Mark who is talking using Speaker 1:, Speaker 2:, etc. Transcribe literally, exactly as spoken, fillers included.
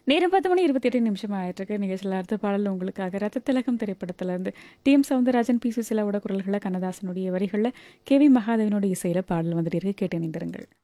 Speaker 1: நேரம் பத்து மணி இருபத்தி எட்டு நிமிஷம் ஆயிட்டிருக்கு. நிகழ்ச்சியில அடுத்த பாடல் உங்களுக்காக ரத்த திலகம் திரைப்படத்திலேருந்து டி.எம். சௌந்தரராஜன், பி. சுசீலாவோட குரல்கள்ல, கண்ணதாசனுடைய வரிகள்ல, கே வி மகாதேவனோட இசையில பாடல் வந்துட்டு இருக்கு. கேட்டு இணைந்திருங்கள்.